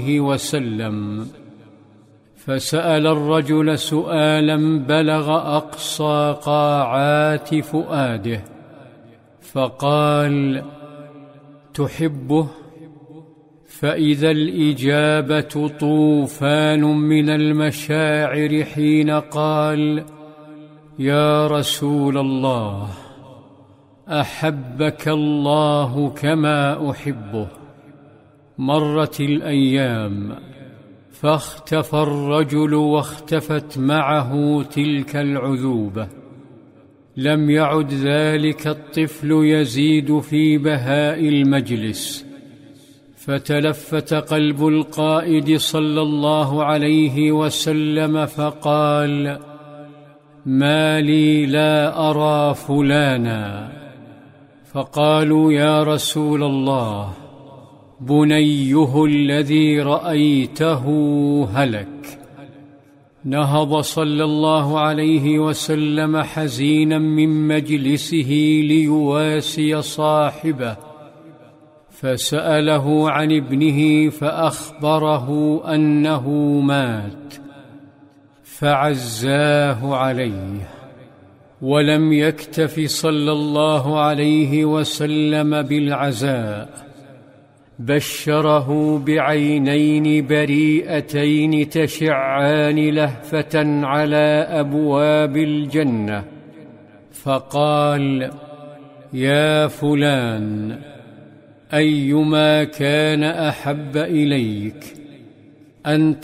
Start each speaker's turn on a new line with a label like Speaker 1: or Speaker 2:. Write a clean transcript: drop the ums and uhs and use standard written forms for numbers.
Speaker 1: وسلم، فسأل الرجل سؤالا بلغ أقصى قاعات فؤاده، فقال: تحبه؟ فإذا الإجابة طوفان من المشاعر حين قال: يا رسول الله، أحبك الله كما أحبه. مرت الأيام، فاختفى الرجل واختفت معه تلك العذوبة. لم يعد ذلك الطفل يزيد في بهاء المجلس، فتلفت قلب القائد صلى الله عليه وسلم فقال: ما لي لا أرى فلانا؟ فقالوا: يا رسول الله، بنيه الذي رأيته هلك. نهض صلى الله عليه وسلم حزينا من مجلسه ليواسي صاحبه، فسأله عن ابنه فأخبره أنه مات، فعزاه عليه. ولم يكتف صلى الله عليه وسلم بالعزاء، بشره بعينين بريئتين تشعان لهفة على أبواب الجنة، فقال: يا فلان، أيما كان أحب إليك، أن